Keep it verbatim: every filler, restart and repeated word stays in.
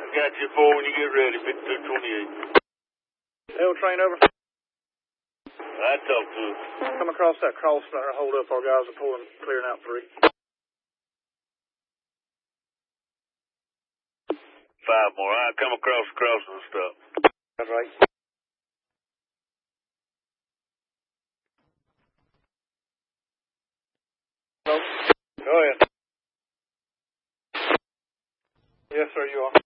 Got you four when you get ready, fifty-two twenty-eight. L train over. I talked to him. Come across that cross center, hold up, our guys are pulling, clearing out three. Five more. I come across the crossing and stuff. That's right. Hello? Go ahead. Yes, sir, you are.